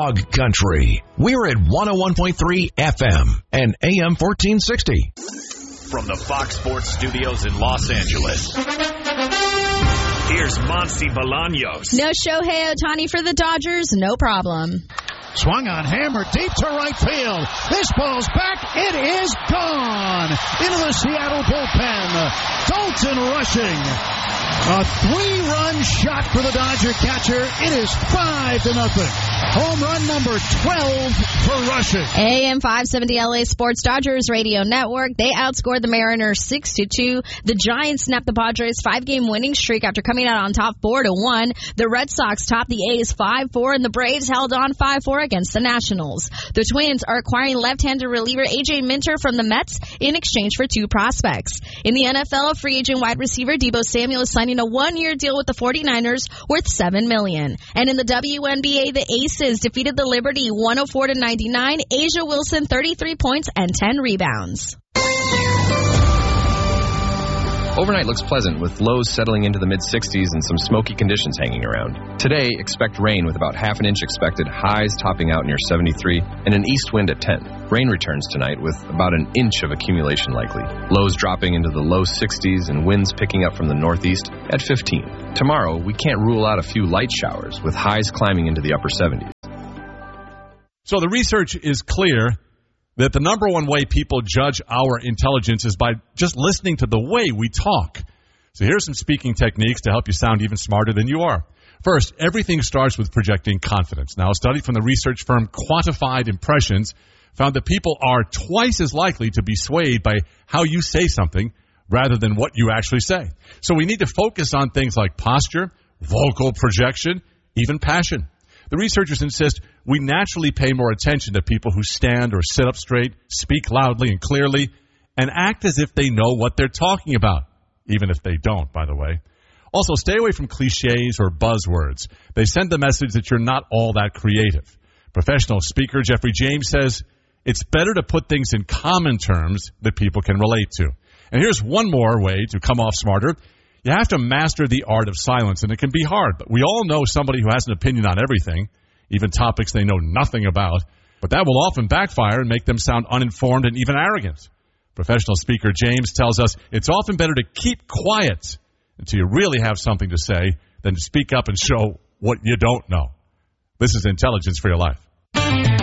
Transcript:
Hog Country. We're at 101.3 FM and AM 1460. From the Fox Sports Studios in Los Angeles, here's Monty Bolaños. No Shohei Ohtani for the Dodgers, no problem. Swung on, hammer deep to right field. This ball's back. It is gone into the Seattle bullpen. Dalton rushing. A 3-run shot for the Dodger catcher. It is 5-0. Home run number 12 for rushing. AM 570 LA Sports Dodgers Radio Network. They outscored the Mariners 6-2. The Giants snapped the Padres' 5-game winning streak after coming out on top 4-1. The Red Sox topped the A's 5-4, and the Braves held on 5-4 against the Nationals. The Twins are acquiring left-handed reliever A.J. Minter from the Mets in exchange for 2 prospects. In the NFL, free agent wide receiver Deebo Samuel is signing a 1-year deal with the 49ers worth $7 million. And in the WNBA, the Aces defeated the Liberty 104-99. Asia Wilson 33 points and 10 rebounds. Overnight looks pleasant with lows settling into the mid-60s and some smoky conditions hanging around. Today, expect rain with about half an inch expected, highs topping out near 73, and an east wind at 10. Rain returns tonight with about an inch of accumulation likely. Lows dropping into the low 60s and winds picking up from the northeast at 15. Tomorrow, we can't rule out a few light showers with highs climbing into the upper 70s. So the research is clear that the number one way people judge our intelligence is by just listening to the way we talk. So here's some speaking techniques to help you sound even smarter than you are. First, everything starts with projecting confidence. Now, a study from the research firm Quantified Impressions found that people are twice as likely to be swayed by how you say something rather than what you actually say. So we need to focus on things like posture, vocal projection, even passion. The researchers insist we naturally pay more attention to people who stand or sit up straight, speak loudly and clearly, and act as if they know what they're talking about, even if they don't, by the way. Also, stay away from cliches or buzzwords. They send the message that you're not all that creative. Professional speaker Jeffrey James says it's better to put things in common terms that people can relate to. And here's one more way to come off smarter. You have to master the art of silence, and it can be hard. But we all know somebody who has an opinion on everything, even topics they know nothing about. But that will often backfire and make them sound uninformed and even arrogant. Professional speaker James tells us it's often better to keep quiet until you really have something to say than to speak up and show what you don't know. This is Intelligence for Your Life.